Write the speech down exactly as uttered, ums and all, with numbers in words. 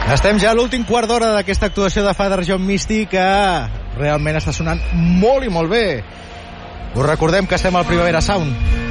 Estem ja a l'últim quart d'hora d'aquesta actuació de Father John Misty, que realment està sonant molt i molt bé. Us recordem que estem al Primavera Sound.